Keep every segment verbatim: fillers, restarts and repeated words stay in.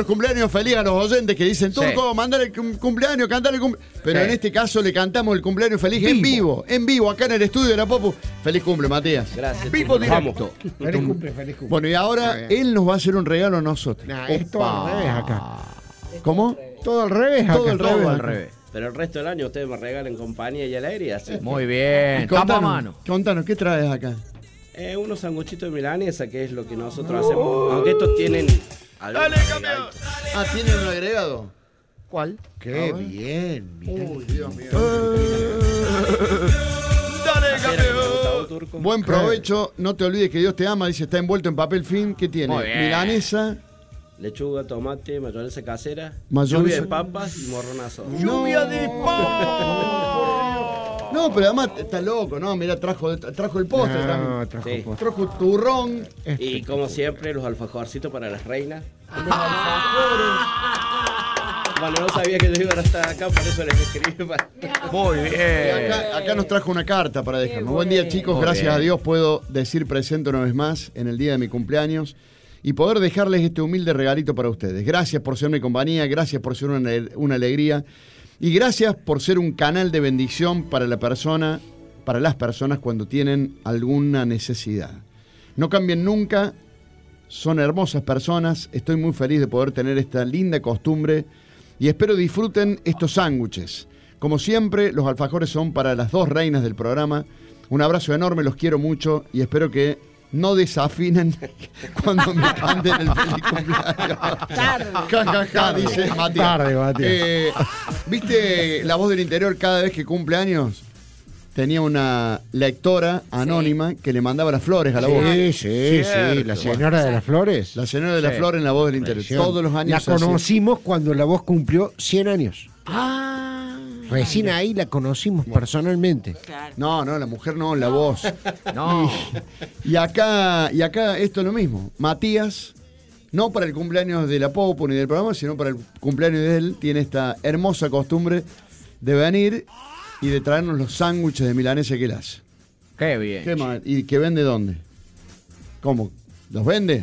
cumpleaños feliz a los oyentes que dicen, Sí. Turco, mandar el cum- cumpleaños, cantar el cumpleaños. Pero Sí. en este caso le cantamos el cumpleaños feliz en vivo, en vivo, acá en el estudio de la Popu. Feliz cumple, Matías. Gracias. Vivo chicos. directo. Feliz cumple, feliz cumple. Bueno, y ahora Muy bien. él nos va a hacer un regalo a nosotros. Nah, es todo al revés acá. ¿Cómo? Todo al revés acá. Todo al revés. Todo al acá. revés. Pero el resto del año ustedes me regalan compañía y alegría, así. Muy bien. Y Estamos a Contanos, mano. contanos, ¿qué traes acá? Eh, unos sanguchitos de milanesa, que es lo que nosotros hacemos. Aunque estos tienen... Dale, campeón. Ah, ¿tienen un agregado? ¿Cuál? Qué bien. mirá. Uy, Dios mío. Turco. Buen provecho, no te olvides que Dios te ama, dice, está envuelto en papel film. ¿Qué tiene? Muy bien. Milanesa. Lechuga, tomate, mayonesa casera, Mayonesa. lluvia de papas y morronazo. ¡Lluvia de pan! No, pero además está loco, ¿no? Mira, trajo, trajo el postre No, también. trajo Sí. postre. Trajo turrón. Y como siempre, los alfajorcitos para las reinas. Bueno, no sabía que ellos iban hasta acá, por eso les escribí. Para... Muy Y bien. acá, acá nos trajo una carta para dejarnos. Buen día, chicos. Muy Gracias bien. a Dios puedo decir presente una vez más en el día de mi cumpleaños y poder dejarles este humilde regalito para ustedes. Gracias por ser mi compañía, gracias por ser una, una alegría y gracias por ser un canal de bendición para la persona, para las personas cuando tienen alguna necesidad. No cambien nunca, son hermosas personas. Estoy muy feliz de poder tener esta linda costumbre y espero disfruten estos sándwiches. Como siempre, los alfajores son para las dos reinas del programa. Un abrazo enorme, los quiero mucho y espero que no desafinen cuando me canten el feliz cumpleaños. Ja, ja, ja, dice Matías. Tarde, Matías. Eh, ¿Viste La Voz del Interior cada vez que cumple años? Tenía una lectora anónima que le mandaba las flores a la voz. Sí, sí, sí. Cierto. La señora de las flores. La señora de la Sí. flor en La Voz del Interior. Tradición. Todos los años. La se hacía. conocimos cuando la voz cumplió cien años. Ah. Recién ahí la conocimos personalmente. No, no, la mujer no, la voz. No. Y acá, y acá esto es lo mismo. Matías, no para el cumpleaños de la Popo ni del programa, sino para el cumpleaños de él, tiene esta hermosa costumbre de venir y de traernos los sándwiches de milanesa que él hace. Qué bien. ¿Qué más? ¿Y que vende dónde? ¿Cómo? ¿Los vende?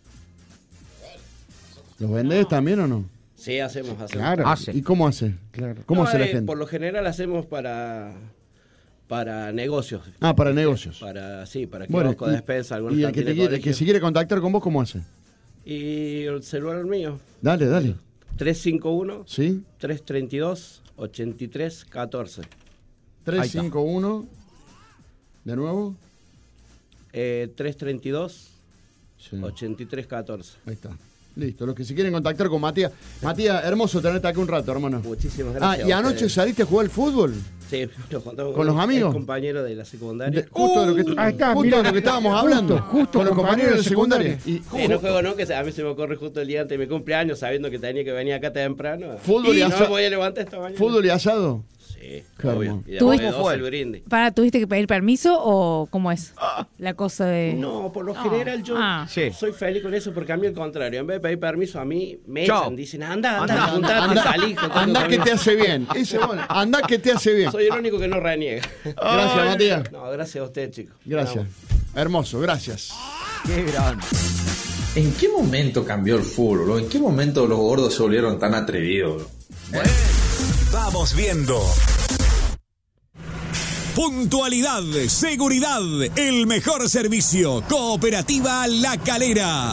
¿Los vendés también o no? Sí, hacemos, hacemos. Claro. Hace. ¿Y cómo hace? Claro. ¿Cómo No, hace la eh, gente? Por lo general hacemos para, para negocios. Ah, para negocios. Para, sí, para que Bueno, con y- despensa, algunos y el que, te cantines de quiere, el que colegio. se quiere contactar con vos, ¿cómo hace? Y el celular mío, Dale, dale. tres cinco uno, ¿Sí? tres tres dos, ocho tres uno cuatro. tres cinco uno. ¿De nuevo? Eh, tres tres dos, Sí. ocho tres uno cuatro. Ahí está. Listo. Los que se quieren contactar con Matías. Matías, hermoso tenerte acá un rato, hermano. Muchísimas Ah, gracias. ¿y a anoche ustedes. saliste a jugar al fútbol? Sí, nos contamos ¿Con los un amigos? compañero de la secundaria. De- justo de lo que, ahí está, justo mirá. de lo que estábamos Justo, hablando. justo, con los compañeros de secundaria. secundaria. Y, Sí, no juego no, que a mí se me ocurre justo el día antes de mi cumpleaños, sabiendo que tenía que venir acá temprano. Fútbol y no asa- me voy a levantar esta mañana. ¿Fútbol y asado? Sí, Qué obvio. hermoso. Y ¿Tú después de cómo doce fue? el brindis. ¿Para, tuviste que pedir permiso o cómo es la cosa de...? No, por lo general yo Ah. Sí. soy feliz con eso porque a mí al contrario, en vez de pedir permiso a mí me Chao. echan, dicen anda, anda, Anda, juntate, Anda, salí. juntate anda que conmigo. te hace bien. Ese, bueno, anda que te hace bien. Soy el único que no reniega. Gracias, Matías. No, gracias a usted, chicos. Gracias. Hermoso, gracias. Qué grande. ¿En qué momento cambió el fútbol? ¿Bro? ¿En qué momento los gordos se volvieron tan atrevidos? Bro? Vamos viendo. Puntualidad, seguridad, el mejor servicio. Cooperativa La Calera.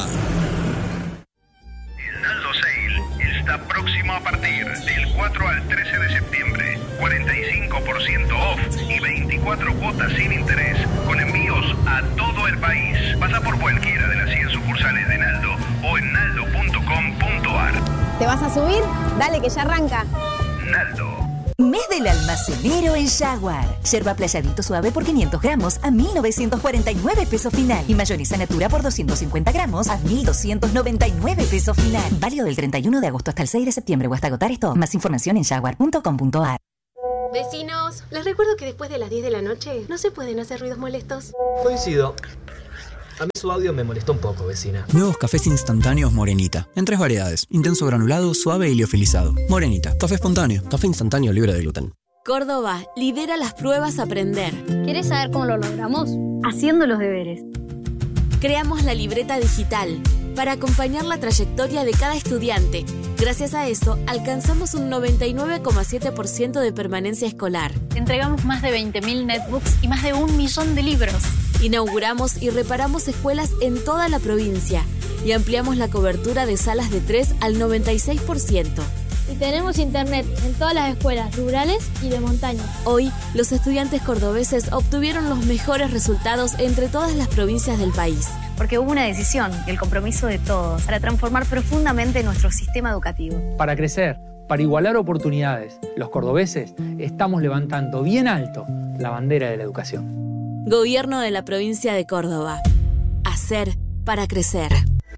El Naldo Sale está próximo a partir del cuatro al trece de septiembre. cuarenta y cinco por ciento off y veinticuatro cuotas sin interés, con envíos a todo el país. Pasa por cualquiera de las cien sucursales de Naldo o en naldo punto com punto ar. ¿Te vas a subir? Dale que ya arranca. Naldo. Mes del almacenero en Jaguar. Yerba playadito suave por quinientos gramos a mil novecientos cuarenta y nueve pesos final. Y mayonesa natura por doscientos cincuenta gramos a mil doscientos noventa y nueve pesos final. Válido del treinta y uno de agosto hasta el seis de septiembre o hasta agotar esto. Más información en jaguar punto com punto ar. Vecinos, les recuerdo que después de las diez de la noche no se pueden hacer ruidos molestos. Coincido. A mí su audio me molestó un poco, vecina. Nuevos cafés instantáneos Morenita. En tres variedades. Intenso granulado, suave y liofilizado. Morenita. Café espontáneo. Café instantáneo libre de gluten. Córdoba lidera las pruebas Aprender. ¿Quieres saber cómo lo logramos? Haciendo los deberes. Creamos la libreta digital. para acompañar la trayectoria de cada estudiante. Gracias a eso, alcanzamos un noventa y nueve coma siete por ciento de permanencia escolar. Entregamos más de veinte mil netbooks y más de un millón de libros. Inauguramos y reparamos escuelas en toda la provincia y ampliamos la cobertura de salas de tres al noventa y seis por ciento. Y tenemos internet en todas las escuelas rurales y de montaña. Hoy, los estudiantes cordobeses obtuvieron los mejores resultados entre todas las provincias del país. Porque hubo una decisión y el compromiso de todos para transformar profundamente nuestro sistema educativo. Para crecer, para igualar oportunidades, los cordobeses estamos levantando bien alto la bandera de la educación. Gobierno de la provincia de Córdoba. Hacer para crecer.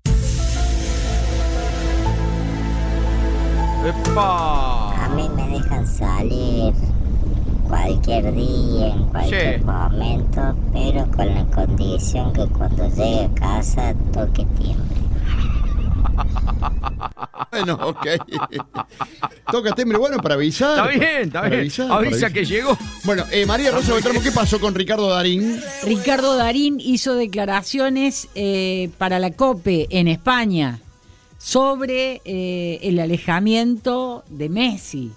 ¡Epa! A mí me dejan salir cualquier día, en cualquier Sí. momento, pero con la condición que cuando llegue a casa toque timbre. Bueno, ok. Toca timbre, bueno, para avisar. Está bien, está Para bien. avisar, para Avisa avisar. que llegó. Bueno, eh, María Rosa Beltramo, ¿qué pasó con Ricardo Darín? Ricardo Darín hizo declaraciones eh, para la COPE en España sobre eh, el alejamiento de Messi.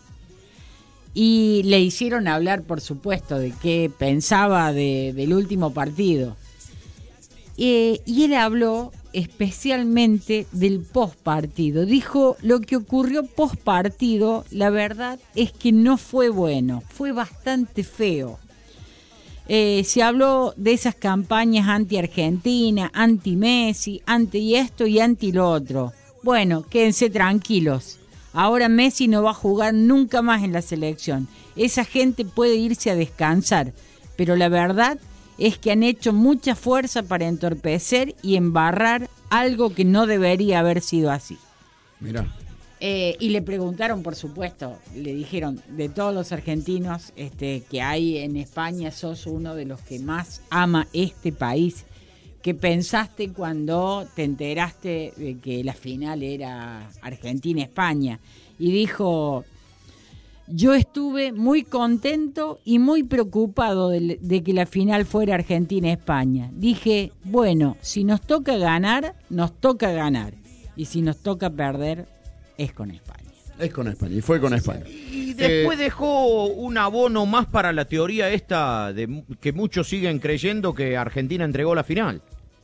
Y le hicieron hablar, por supuesto, de qué pensaba de, del último partido. Eh, y él habló especialmente del postpartido. Dijo, lo que ocurrió postpartido, la verdad es que no fue bueno, fue bastante feo. Eh, se habló de esas campañas anti-Argentina, anti-Messi, anti esto y anti lo otro. Bueno, quédense tranquilos. Ahora Messi no va a jugar nunca más en la selección. Esa gente puede irse a descansar. Pero la verdad es que han hecho mucha fuerza para entorpecer y embarrar algo que no debería haber sido así. Mirá. Eh, y le preguntaron, por supuesto, le dijeron, de todos los argentinos este, que hay en España, sos uno de los que más ama este país. ¿Qué pensaste cuando te enteraste de que la final era Argentina-España? Y dijo, yo estuve muy contento y muy preocupado de, de que la final fuera Argentina-España. Dije, bueno, si nos toca ganar, nos toca ganar. Y si nos toca perder, es con España. Es con España, y fue con España. Y después Eh, dejó un abono más para la teoría esta de que muchos siguen creyendo que Argentina entregó la final.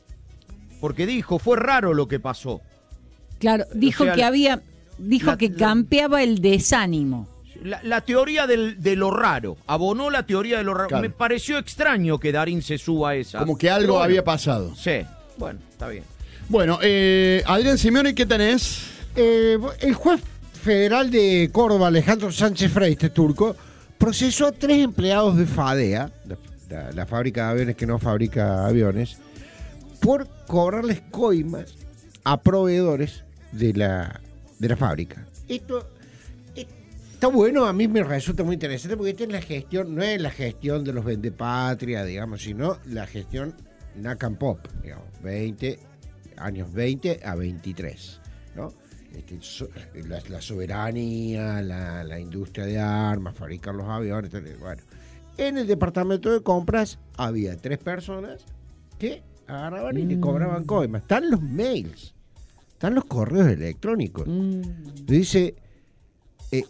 Porque dijo, fue raro lo que pasó. Claro, dijo O sea, que había, dijo la- que la- campeaba el desánimo. La, la teoría del, de lo raro. Abonó la teoría de lo raro. Claro. Me pareció extraño que Darín se suba a esa. Como que algo Pero bueno, había pasado. Sí, bueno, está bien. Bueno, eh, Adrián Simeone, ¿qué tenés? Eh, el juez federal de Córdoba, Alejandro Sánchez Frey, este turco, procesó a tres empleados de FADEA, la, la- la fábrica de aviones que no fabrica aviones, por cobrarles coimas a proveedores de la, de la fábrica. Esto eh, está bueno, a mí me resulta muy interesante porque esta es la gestión, no es la gestión de los vendepatria, digamos, sino la gestión NACAM Pop, digamos, veinte, años veinte a veintitrés, ¿no? Este, so- la, la soberanía, la, la industria de armas, fabricar los aviones, tal, bueno. En el departamento de compras había tres personas que agarraban y le cobraban coimas. Están los mails, están los correos electrónicos. Dice, eh,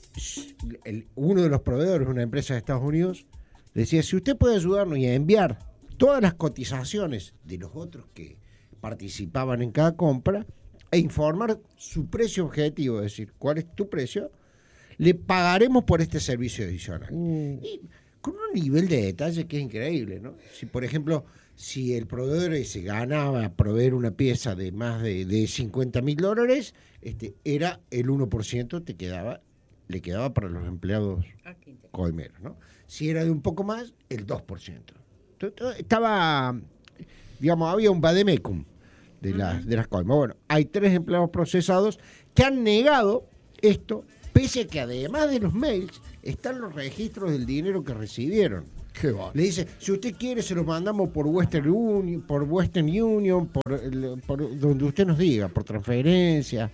el- uno de los proveedores, una empresa de Estados Unidos, decía, si usted puede ayudarnos y a enviar todas las cotizaciones de los otros que participaban en cada compra e informar su precio objetivo, es decir, cuál es tu precio, le pagaremos por este servicio adicional. Y con un nivel de detalle que es increíble, ¿no? Si, por ejemplo, si el proveedor se ganaba proveer una pieza de más de, de cincuenta mil dólares, este, era el uno por ciento, te quedaba, le quedaba para los empleados coimeros, ¿no? Si era de un poco más, el dos por ciento. Entonces, estaba, digamos, había un vademecum de, las de las coimas. Bueno, hay tres empleados procesados que han negado esto, pese a que además de los mails están los registros del dinero que recibieron. Qué va. Le dice, si usted quiere se los mandamos por Western Union, por Western Union, por, el- por donde usted nos diga, por transferencia.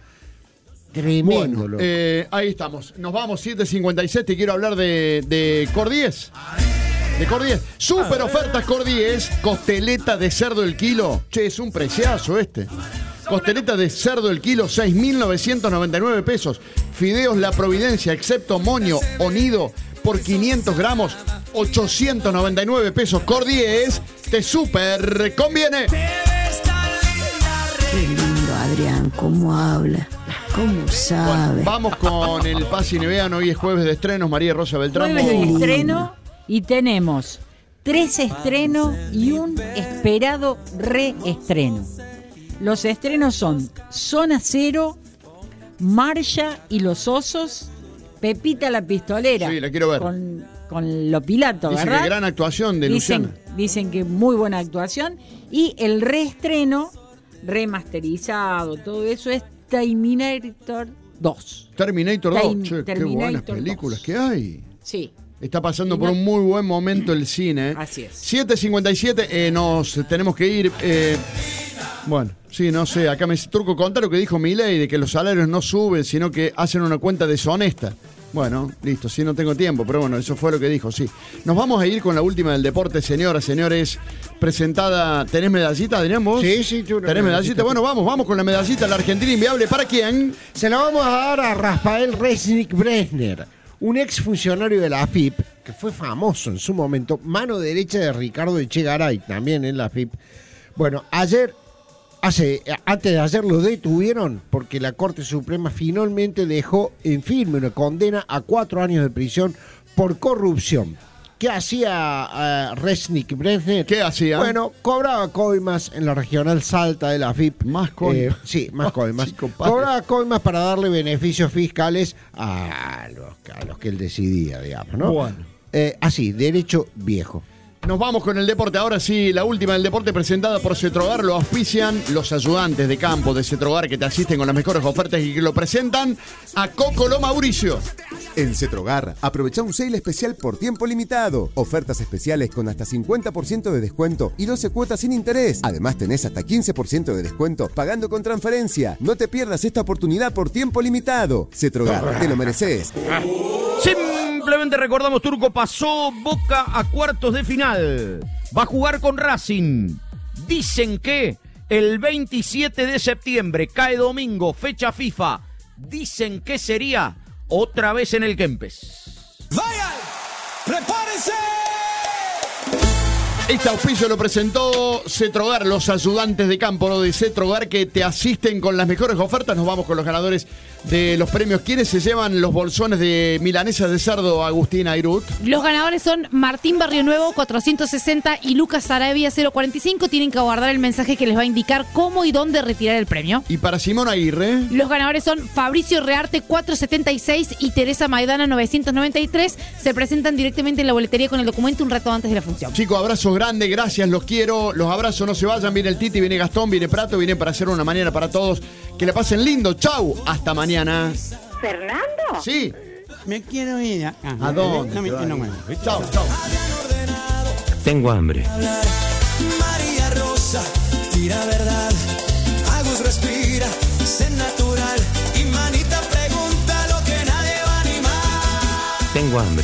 Tremendo. Bueno, loco. eh, ahí estamos. Nos vamos, siete cincuenta y seis. Te quiero hablar de, de Cordies. De Cordies. Super ofertas Cordies. Costeleta de cerdo el kilo. Che, es un preciazo este. Costeleta de cerdo el kilo, seis mil novecientos noventa y nueve pesos. Fideos La Providencia, excepto moño o nido, por quinientos gramos, ochocientos noventa y nueve pesos. Cordies, te super conviene. Qué lindo, Adrián, cómo habla, cómo sabe. Bueno, vamos con el Paz y Nevean. Hoy es jueves de estrenos. María Rosa Beltrán. Jueves de estreno y tenemos tres estrenos y un esperado reestreno. Los estrenos son Zona Cero, Marcha y los Osos, Pepita la Pistolera. Sí, la quiero ver. Con, con Lo Pilato, Dicen ¿verdad? que gran actuación de dicen, Luciana. Dicen que muy buena actuación. Y el reestreno, remasterizado, todo eso es Terminator dos. Terminator dos. Term- Che, qué Terminator buenas películas dos. que hay. Sí. Está pasando Y por no- un muy buen momento el cine. ¿eh? Así es. siete cincuenta y siete, eh, nos tenemos que ir. eh, bueno, sí, no sé. Acá me dice Turco, contar lo que dijo Milei, de que los salarios no suben, sino que hacen una cuenta deshonesta. Bueno, listo, sí, no tengo tiempo, pero bueno, eso fue lo que dijo, sí. Nos vamos a ir con la última del deporte, señoras, señores. Presentada, ¿tenés medallita, Adrián, vos? Sí, sí, tú una ¿Tenés medallita? medallita. Bueno, vamos, vamos con la medallita, la Argentina Inviable. ¿Para quién? Se la vamos a dar a Rafael Resnick Bresner, un ex funcionario de la A F I P, que fue famoso en su momento, mano derecha de Ricardo Echegaray, también en la A F I P. Bueno, ayer, hace, antes de ayer lo detuvieron porque la Corte Suprema finalmente dejó en firme una condena a cuatro años de prisión por corrupción. ¿Qué hacía uh, Resnick Bresner? ¿Qué hacía? Bueno, cobraba coimas en la regional Salta de la A F I P. Más coimas. Eh, sí, más coimas. Chico, padre. Cobraba coimas para darle beneficios fiscales a los, a los que él decidía, digamos, ¿no? Bueno. Eh, así, derecho viejo. Nos vamos con el deporte. Ahora sí, la última del deporte presentada por Cetrogar. Lo auspician los ayudantes de campo de Cetrogar que te asisten con las mejores ofertas y que lo presentan a Cocolo Mauricio. En Cetrogar, aprovecha un sale especial por tiempo limitado. Ofertas especiales con hasta cincuenta por ciento de descuento y doce cuotas sin interés. Además tenés hasta quince por ciento de descuento pagando con transferencia. No te pierdas esta oportunidad por tiempo limitado. Cetrogar, te lo mereces. Simplemente recordamos, Turco pasó Boca a cuartos de final. Va a jugar con Racing. Dicen que el veintisiete de septiembre, cae domingo, fecha FIFA. Dicen que sería otra vez en el Kempes. ¡Vayan! ¡Prepárense! Este auspicio lo presentó Cetrogar, los ayudantes de campo, ¿no? De Cetrogar que te asisten con las mejores ofertas. Nos vamos con los ganadores de los premios. ¿Quiénes se llevan los bolsones de milanesas de cerdo, Agustín Airut? Los ganadores son Martín Barrio Nuevo cuatrocientos sesenta y Lucas Sarabia cero cuarenta y cinco. Tienen que aguardar el mensaje que les va a indicar cómo y dónde retirar el premio. Y para Simón Aguirre. Los ganadores son Fabricio Rearte cuatrocientos setenta y seis y Teresa Maidana novecientos noventa y tres. Se presentan directamente en la boletería con el documento un rato antes de la función. Chicos, abrazo grande, gracias, los quiero. Los abrazos, no se vayan. Viene el Titi, viene Gastón, viene Prato, viene para hacer una mañana para todos. Que la pasen lindo. Chau, hasta mañana. ¿Fernando? Sí. Me quiero ir acá. ¿A dónde? No me te vas? no, me- Chau, chau. Tengo hambre. María Rosa, tira verdad. Agus respira, sé natural. Y manita pregunta lo que nadie va a animar. Tengo hambre.